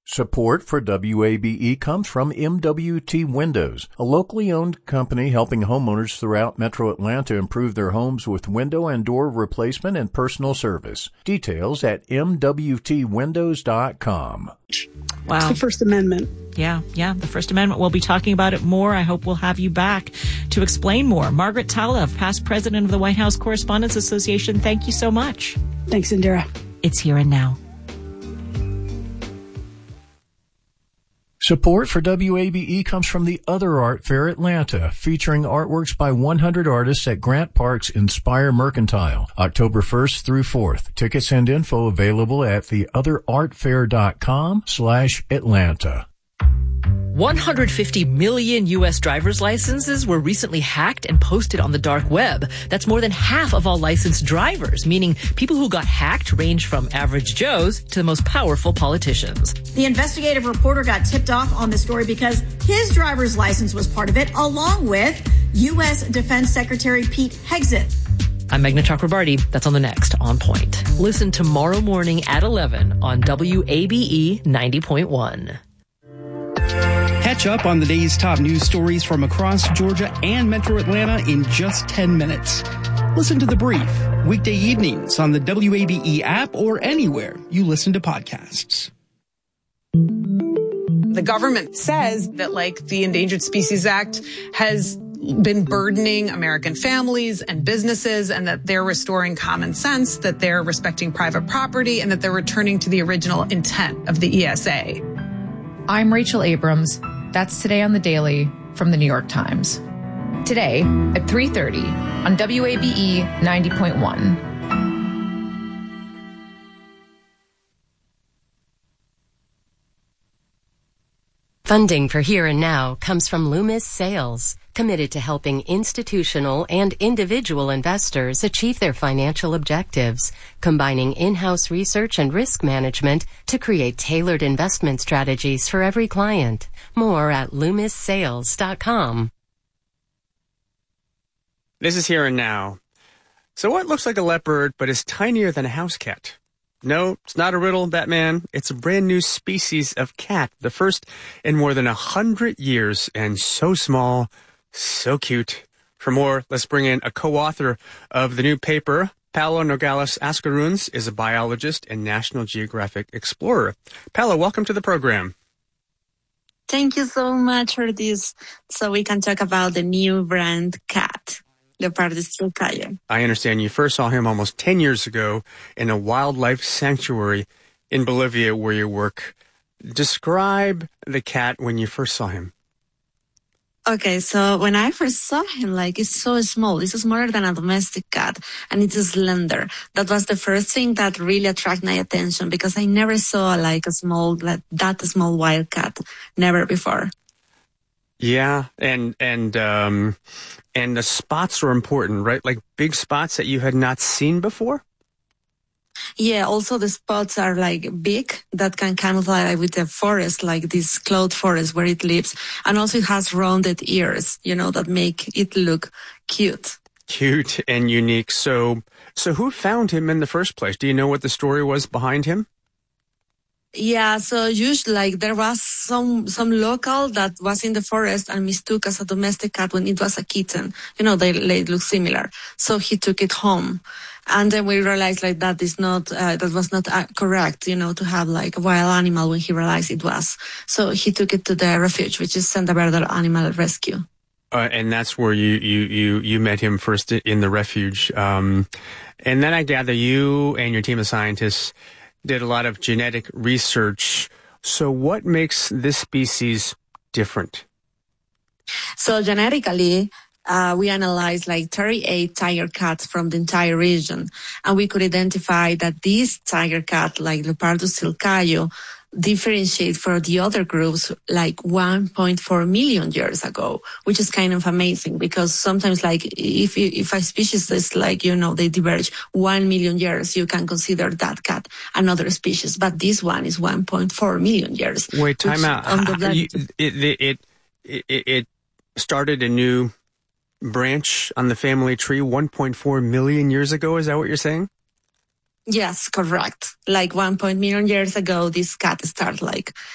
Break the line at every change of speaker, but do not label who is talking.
Support for WABE comes from MWT Windows, a locally owned company helping homeowners throughout Metro Atlanta improve their homes with window and door replacement and personal service. Details at MWTWindows.com.
Wow.
It's the First Amendment.
Yeah, the First Amendment. We'll be talking about it more. I hope we'll have you back to explain more. Margaret Talev, past president of the White House Correspondents Association, thank you so much.
Thanks, Indira.
It's Here and Now.
Support for WABE comes from the Other Art Fair Atlanta, featuring artworks by 100 artists at Grant Park's Inspire Mercantile, October 1st through 4th. Tickets and info available at theotherartfair.com/Atlanta.
150 million U.S. driver's licenses were recently hacked and posted on the dark web. That's more than half of all licensed drivers, meaning people who got hacked range from average Joes to the most powerful politicians.
The investigative reporter got tipped off on the story because his driver's license was part of it, along with U.S. Defense Secretary Pete Hegseth.
I'm Meghna Chakrabarti. That's on the next On Point. Listen tomorrow morning at 11 on WABE 90.1.
Catch up on the day's top news stories from across Georgia and Metro Atlanta in just 10 minutes. Listen to The Brief, weekday evenings on the WABE app or anywhere you listen to podcasts.
The government says that, the Endangered Species Act has been burdening American families and businesses, and that they're restoring common sense, that they're respecting private property, and that they're returning to the original intent of the ESA.
I'm Rachel Abrams. That's Today on the Daily from the New York Times. Today at 3:30 on WABE 90.1.
Funding for Here and Now comes from Loomis Sales, committed to helping institutional and individual investors achieve their financial objectives, combining in-house research and risk management to create tailored investment strategies for every client. More at LoomisSales.com.
This is Here and Now. So what looks like a leopard but is tinier than a house cat? No, it's not a riddle, Batman. It's a brand new species of cat, the first in more than 100 years, and so small, so cute. For more, let's bring in a co-author of the new paper. Paola Nogales Ascaruns is a biologist and National Geographic explorer. Paola, welcome to the program.
Thank you so much for this, so we can talk about the new brand cat. Leopardus sulcayo.
I understand you first saw him almost 10 years ago in a wildlife sanctuary in Bolivia where you work. Describe the cat when you first saw him.
Okay, so when I first saw him, it's so small. It's smaller than a domestic cat, and it's slender. That was the first thing that really attracted my attention, because I never saw that small wild cat, never before.
Yeah, and the spots are important, right? Like big spots that you had not seen before?
Yeah, also the spots are big, that can camouflage with the forest, like this cloud forest where it lives. And also it has rounded ears, that make it look cute.
Cute and unique. So who found him in the first place? Do you know what the story was behind him?
Yeah, so usually there was some local that was in the forest and mistook as a domestic cat when it was a kitten. They look similar. So he took it home. And then we realized that was not correct, to have a wild animal when he realized it was. So he took it to the refuge, which is Senda Verde Animal Rescue.
And that's where you met him first in the refuge. And then I gather you and your team of scientists did a lot of genetic research. So what makes this species different?
So genetically, we analyzed 38 tiger cats from the entire region, and we could identify that this tiger cat, Leopardus sulcayo, differentiate from the other groups 1.4 million years ago, which is kind of amazing, because sometimes if a species is they diverge 1 million years, you can consider that cat another species, but this one is 1.4 million years.
Wait, time out. It started a new branch on the family tree 1.4 million years ago. Is that what you're saying?
Yes, correct. 1 million years ago, this cat started